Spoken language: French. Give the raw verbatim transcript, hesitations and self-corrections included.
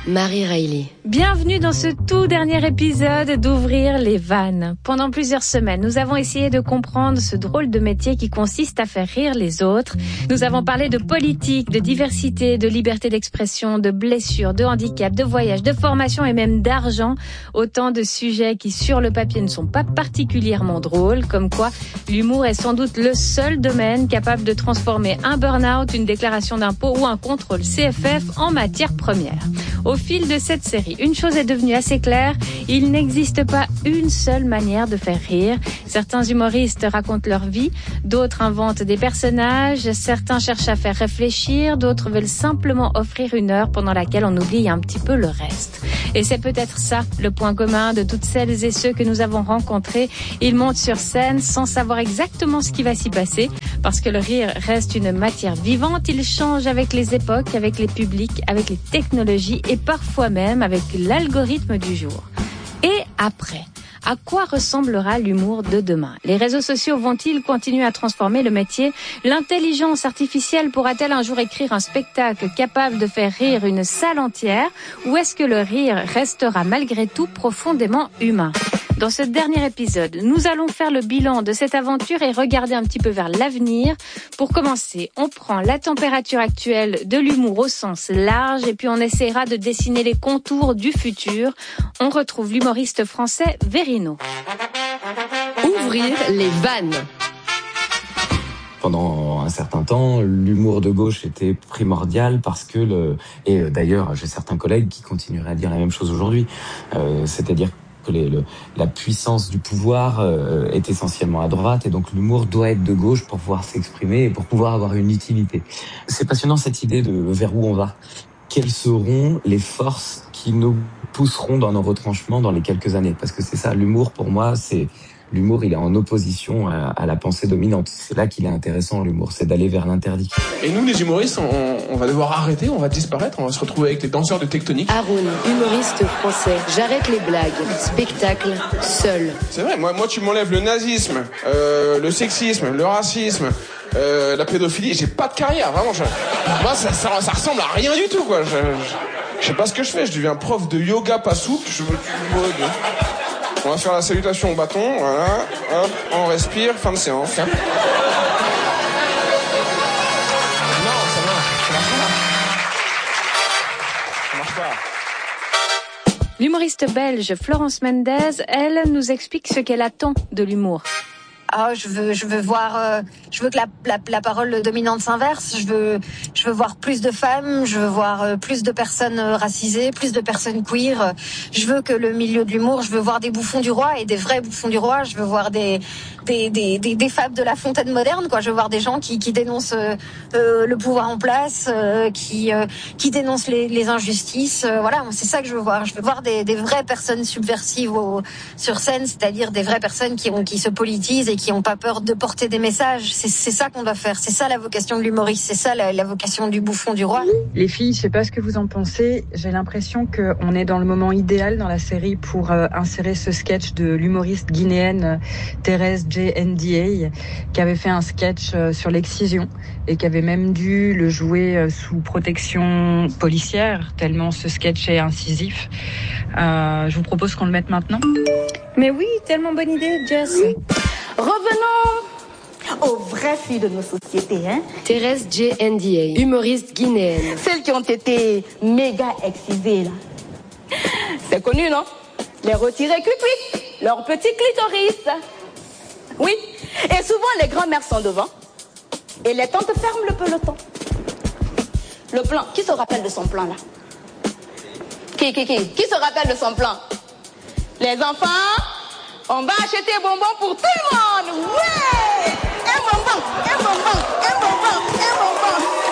Marie Reilly. Bienvenue dans ce tout dernier épisode d'Ouvrir les vannes. Pendant plusieurs semaines, nous avons essayé de comprendre ce drôle de métier qui consiste à faire rire les autres. Nous avons parlé de politique, de diversité, de liberté d'expression, de blessures, de handicap, de voyage, de formation et même d'argent. Autant de sujets qui, sur le papier, ne sont pas particulièrement drôles. Comme quoi, l'humour est sans doute le seul domaine capable de transformer un burn-out, une déclaration d'impôt ou un contrôle C F F en matière première. Au fil de cette série, une chose est devenue assez claire, il n'existe pas une seule manière de faire rire. Certains humoristes racontent leur vie, d'autres inventent des personnages, certains cherchent à faire réfléchir, d'autres veulent simplement offrir une heure pendant laquelle on oublie un petit peu le reste. Et c'est peut-être ça, le point commun de toutes celles et ceux que nous avons rencontrés. Ils montent sur scène sans savoir exactement ce qui va s'y passer, parce que le rire reste une matière vivante, il change avec les époques, avec les publics, avec les technologies et parfois même avec l'algorithme du jour. Et après, à quoi ressemblera l'humour de demain ? Les réseaux sociaux vont-ils continuer à transformer le métier ? L'intelligence artificielle pourra-t-elle un jour écrire un spectacle capable de faire rire une salle entière ? Ou est-ce que le rire restera malgré tout profondément humain ? Dans ce dernier épisode, nous allons faire le bilan de cette aventure et regarder un petit peu vers l'avenir. Pour commencer, on prend la température actuelle de l'humour au sens large et puis on essaiera de dessiner les contours du futur. On retrouve l'humoriste français Verino. Ouvrir les vannes. Pendant un certain temps, l'humour de gauche était primordial parce que, le... et d'ailleurs j'ai certains collègues qui continueraient à dire la même chose aujourd'hui, euh, c'est-à-dire que les, le, la puissance du pouvoir euh, est essentiellement à droite et donc l'humour doit être de gauche pour pouvoir s'exprimer et pour pouvoir avoir une utilité. C'est passionnant cette idée de vers où on va. Quelles seront les forces qui nous pousseront dans nos retranchements dans les quelques années ? Parce que c'est ça, l'humour pour moi, c'est l'humour, il est en opposition à, à la pensée dominante. C'est là qu'il est intéressant, l'humour, c'est d'aller vers l'interdit. Et nous, les humoristes, on, on va devoir arrêter, on va disparaître, on va se retrouver avec les danseurs de tectonique. Haroun, humoriste français. J'arrête les blagues. Spectacle, seul. C'est vrai, moi, moi tu m'enlèves le nazisme, euh, le sexisme, le racisme, euh, la pédophilie, j'ai pas de carrière, vraiment. Je, moi, ça, ça, ça ressemble à rien du tout, quoi. Je, je, je sais pas ce que je fais, je deviens prof de yoga pas souple, je veux... On va faire la salutation au bâton, voilà, hop, on respire, fin de séance. Hein. Non, ça marche, ça marche pas. Ça marche pas. L'humoriste belge Florence Mendès, elle, nous explique ce qu'elle attend de l'humour. Ah, je veux, je veux voir, euh, je veux que la, la, la parole dominante s'inverse. Je veux, je veux voir plus de femmes. Je veux voir euh, plus de personnes euh, racisées, plus de personnes queer. Je veux que le milieu de l'humour, je veux voir des bouffons du roi et des vrais bouffons du roi. Je veux voir des, des, des, des, des fables de la Fontaine moderne, quoi. Je veux voir des gens qui, qui dénoncent euh, euh, le pouvoir en place, euh, qui, euh, qui dénoncent les, les injustices. Euh, voilà, c'est ça que je veux voir. Je veux voir des, des vraies personnes subversives au, sur scène, c'est-à-dire des vraies personnes qui ont, qui se politisent et qui n'ont pas peur de porter des messages. C'est, c'est ça qu'on doit faire. C'est ça la vocation de l'humoriste. C'est ça la, la vocation du bouffon du roi. Les filles, je sais pas ce que vous en pensez. J'ai l'impression qu'on est dans le moment idéal dans la série pour euh, insérer ce sketch de l'humoriste guinéenne euh, Thérèse J. N D A, qui avait fait un sketch euh, sur l'excision et qui avait même dû le jouer euh, sous protection policière, tellement ce sketch est incisif. Euh, je vous propose qu'on le mette maintenant. Mais oui, tellement bonne idée, Jess. Oui. Revenons aux vraies filles de nos sociétés, hein. Thérèse J. N D A, humoriste guinéenne. Celles qui ont été méga excisées, là. C'est connu, non? Les retirés cuit-cuit, leur petit clitoris. Oui. Et souvent, les grands-mères sont devant. Et les tantes ferment le peloton. Le plan. Qui se rappelle de son plan, là? Qui, qui, qui? Qui se rappelle de son plan? Les enfants, on va acheter des bonbons pour tout le monde. Ouais! Un bonbon, un bonbon, un bonbon, un bonbon.